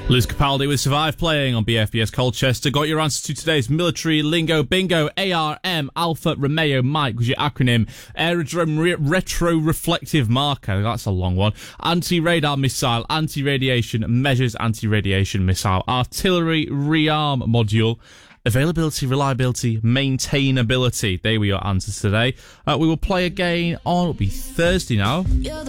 Liz Capaldi with Survive playing on BFBS Colchester. Got your answer to today's military lingo bingo. ARM, Alpha Romeo Mike was your acronym. Aerodrome Retro-Reflective Marker, that's a long one. Anti-radar missile, anti-radiation measures, anti-radiation missile. Artillery rearm module. Availability, reliability, maintainability. They were your answers today. We will play again on, it'll be Thursday now.